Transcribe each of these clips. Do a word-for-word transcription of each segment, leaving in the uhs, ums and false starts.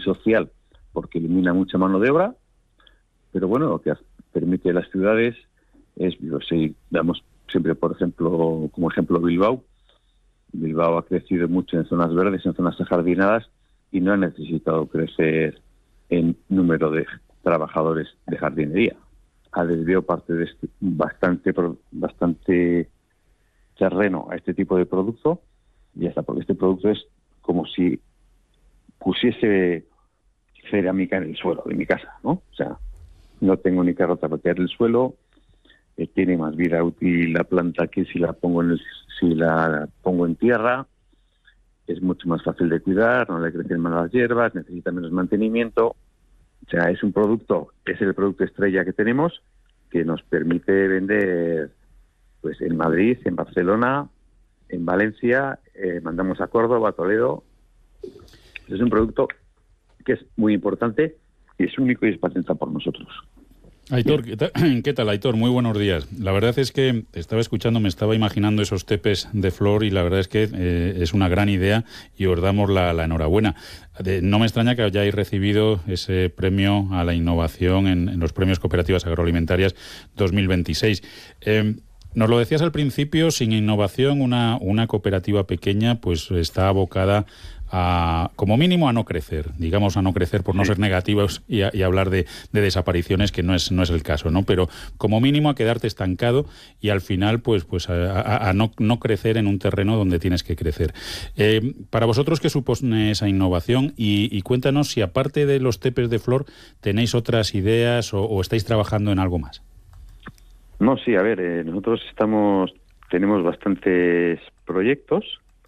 social porque elimina mucha mano de obra, pero bueno, lo que permite a las ciudades es, no sé, damos siempre, por ejemplo, como ejemplo Bilbao. Bilbao ha crecido mucho en zonas verdes, en zonas ajardinadas, y no ha necesitado crecer en número de trabajadores de jardinería. Ha desviado parte de este, bastante, bastante terreno a este tipo de producto, y ya está, porque este producto es como si pusiese cerámica en el suelo de mi casa, ¿no? O sea, no tengo ni que rotapetear el suelo, eh, tiene más vida útil la planta que si la pongo en el, si la pongo en tierra, es mucho más fácil de cuidar, no le crecen más las hierbas, necesita menos mantenimiento. O sea, es un producto, es el producto estrella que tenemos, que nos permite vender pues en Madrid, en Barcelona, en Valencia, eh, mandamos a Córdoba, a Toledo. Es un producto que es muy importante y es único y es patentado por nosotros. Aitor, ¿qué tal? ¿Qué tal, Aitor? Muy buenos días. La verdad es que estaba escuchando, me estaba imaginando esos tepes de flor y la verdad es que eh, es una gran idea y os damos la, la enhorabuena. De, no me extraña que hayáis recibido ese premio a la innovación en, en los premios Cooperativas Agroalimentarias dos mil veintiséis. Eh, nos lo decías al principio, sin innovación una, una cooperativa pequeña pues está abocada a, como mínimo, a no crecer, digamos a no crecer por no sí. ser negativos y, a, y hablar de, de desapariciones, que no es no es el caso, ¿no? Pero como mínimo a quedarte estancado y al final pues pues a, a, a no, no crecer en un terreno donde tienes que crecer. Eh, para vosotros, ¿qué supone esa innovación? Y, y cuéntanos si aparte de los tepes de flor tenéis otras ideas o, o estáis trabajando en algo más. No, sí, a ver, eh, nosotros estamos, tenemos bastantes proyectos,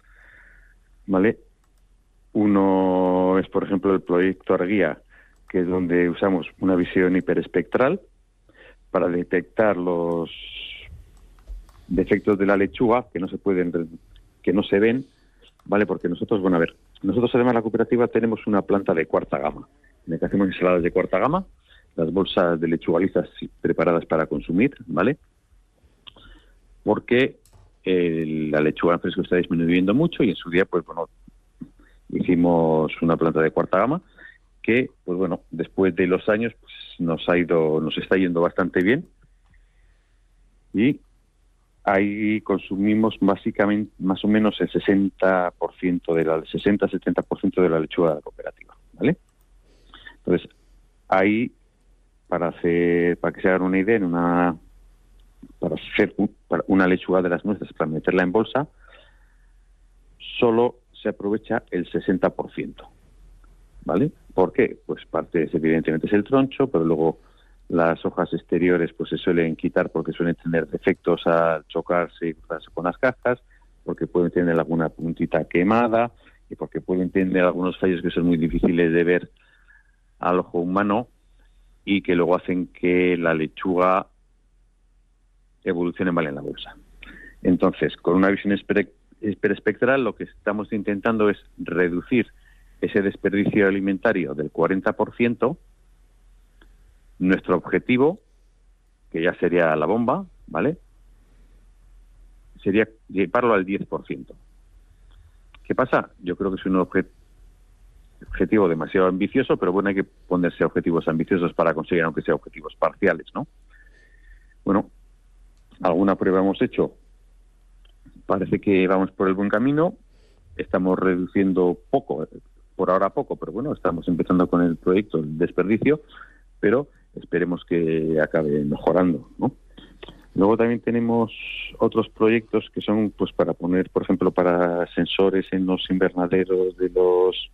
¿vale? Uno es, por ejemplo, el proyecto Arguía, que es donde usamos una visión hiperespectral para detectar los defectos de la lechuga que no se pueden, que no se ven, ¿vale? Porque nosotros, bueno, a ver, nosotros además la cooperativa tenemos una planta de cuarta gama, en la que hacemos ensaladas de cuarta gama, las bolsas de lechuga listas preparadas para consumir, ¿vale? Porque eh, la lechuga en fresco está disminuyendo mucho y en su día, pues bueno, hicimos una planta de cuarta gama que, pues bueno, después de los años pues, nos ha ido, nos está yendo bastante bien y ahí consumimos básicamente más o menos el sesenta por ciento de la sesenta a setenta por ciento de la lechuga de la cooperativa, ¿vale? Entonces, ahí para hacer, para que se hagan una idea, en una para hacer un, para una lechuga de las nuestras, para meterla en bolsa, solo se aprovecha el sesenta por ciento, ¿vale? ¿Por qué? Pues parte es, evidentemente es el troncho, pero luego las hojas exteriores pues se suelen quitar porque suelen tener defectos al chocarse y cruzarse con las cajas, porque pueden tener alguna puntita quemada y porque pueden tener algunos fallos que son muy difíciles de ver al ojo humano y que luego hacen que la lechuga evolucione mal en la bolsa. Entonces, con una visión hiperespectral, lo que estamos intentando es reducir ese desperdicio alimentario del cuarenta por ciento. Nuestro objetivo, que ya sería la bomba, ¿vale?, sería llevarlo al diez por ciento. ¿Qué pasa? Yo creo que es un objeto objetivo demasiado ambicioso, pero bueno, hay que ponerse objetivos ambiciosos para conseguir, aunque sea objetivos parciales, ¿no? Bueno, alguna prueba hemos hecho, parece que vamos por el buen camino, estamos reduciendo poco, por ahora poco, pero bueno, estamos empezando con el proyecto, el desperdicio, pero esperemos que acabe mejorando, ¿no? Luego también tenemos otros proyectos que son, pues, para poner, por ejemplo, para sensores en los invernaderos de los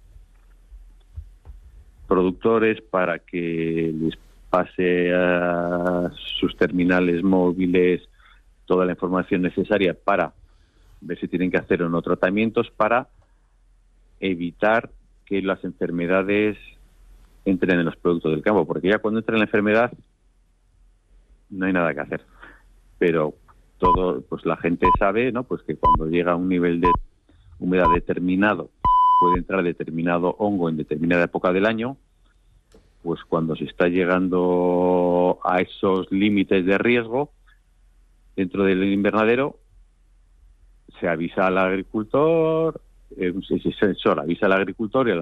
productores para que les pase a sus terminales móviles toda la información necesaria para ver si tienen que hacer o no tratamientos para evitar que las enfermedades entren en los productos del campo, porque ya cuando entra la enfermedad no hay nada que hacer. Pero todo, pues la gente sabe, ¿no?, pues que cuando llega a un nivel de humedad determinado puede entrar determinado hongo en determinada época del año, pues cuando se está llegando a esos límites de riesgo dentro del invernadero, se avisa al agricultor, eh, ese sensor avisa al agricultor y a la